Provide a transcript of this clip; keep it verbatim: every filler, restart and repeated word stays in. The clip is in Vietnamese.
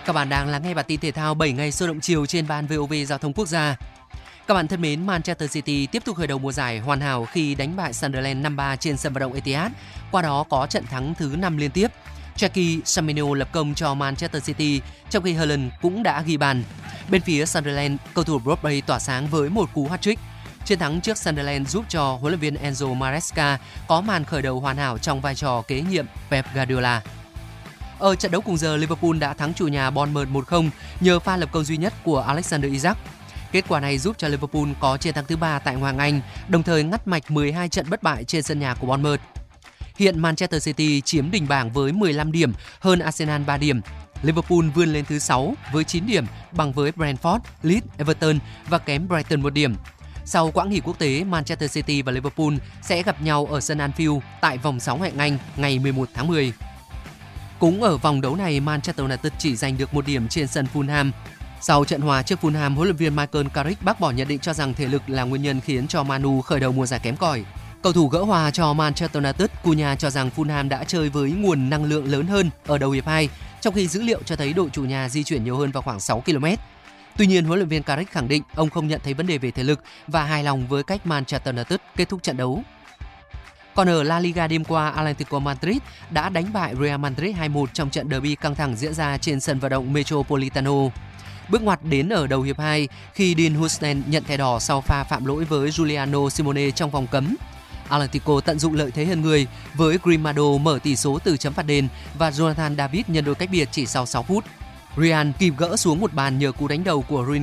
Các bạn đang lắng nghe bản tin thể thao bảy ngày sôi động chiều trên ban vê o vê Giao thông Quốc gia. Các bạn thân mến, Manchester City tiếp tục khởi đầu mùa giải hoàn hảo khi đánh bại Sunderland năm ba trên sân vận động Etihad, qua đó có trận thắng thứ năm liên tiếp. Jackie Semenyo lập công cho Manchester City, trong khi Haaland cũng đã ghi bàn. Bên phía Sunderland, cầu thủ Broadway tỏa sáng với một cú hat-trick. Chiến thắng trước Sunderland giúp cho huấn luyện viên Enzo Maresca có màn khởi đầu hoàn hảo trong vai trò kế nhiệm Pep Guardiola. Ở trận đấu cùng giờ, Liverpool đã thắng chủ nhà Bournemouth một không nhờ pha lập công duy nhất của Alexander Isak. Kết quả này giúp cho Liverpool có chiến thắng thứ ba tại Ngoại hạng Anh, đồng thời ngắt mạch mười hai trận bất bại trên sân nhà của Bournemouth. Hiện Manchester City chiếm đỉnh bảng với mười lăm điểm, hơn Arsenal ba điểm. Liverpool vươn lên thứ sáu với chín điểm, bằng với Brentford, Leeds, Everton và kém Brighton một điểm. Sau quãng nghỉ quốc tế, Manchester City và Liverpool sẽ gặp nhau ở sân Anfield tại vòng sáu Ngoại hạng Anh ngày mười một tháng mười. Cũng ở vòng đấu này, Manchester United chỉ giành được một điểm trên sân Fulham. Sau trận hòa trước Fulham, huấn luyện viên Michael Carrick bác bỏ nhận định cho rằng thể lực là nguyên nhân khiến cho Man U khởi đầu mùa giải kém cỏi. Cầu thủ gỡ hòa cho Manchester United, Cunha cho rằng Fulham đã chơi với nguồn năng lượng lớn hơn ở đầu hiệp hai, trong khi dữ liệu cho thấy đội chủ nhà di chuyển nhiều hơn vào khoảng sáu ki lô mét. Tuy nhiên, huấn luyện viên Carrick khẳng định ông không nhận thấy vấn đề về thể lực và hài lòng với cách Manchester United kết thúc trận đấu. Còn ở La Liga đêm qua, Atlético Madrid đã đánh bại Real Madrid hai một trong trận derby căng thẳng diễn ra trên sân vận động Metropolitano. Bước ngoặt đến ở đầu hiệp hai khi Dean Huijsen nhận thẻ đỏ sau pha phạm lỗi với Giuliano Simone trong vòng cấm. Atlético tận dụng lợi thế hơn người với Grimado mở tỷ số từ chấm phạt đền và Jonathan David nhân đôi cách biệt chỉ sau sáu phút. Real kịp gỡ xuống một bàn nhờ cú đánh đầu của Ruin